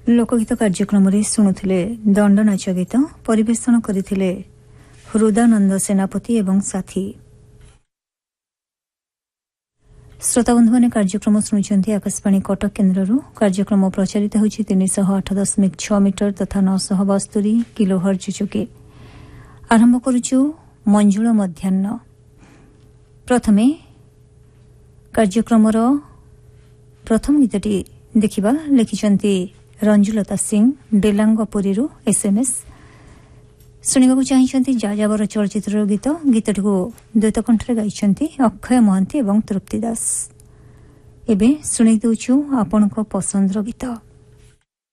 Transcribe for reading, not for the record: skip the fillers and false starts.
लोकगीत कार्यक्रम शुणुले दंडनाच गीत परिवेषण करथिले हृदानंद सेनापति एवं साथी। श्रोताबंधु मैंने कार्यक्रम शुणुंट आकाशवाणी कटक केन्द्र कार्यक्रम प्रचारित होछि 308.6 मीटर तथा 972 किलोहर्ट्ज जोगे। आरंभ करुछु मंजुळ मध्याह्न। प्रथमे कार्यक्रमर प्रथम गीतटी देखिबा लिखिछन्ति रंजुलता सिंह डेलांगपुरी एसएमएस शुणा चाहिए जाजावर चलचित्र गीत गीतटी को द्वैत कंठरे गाइछन्ति अक्षय महांती एवं तृप्ति दास। एबे शुणी दउछु आपनको पसंदर गीत।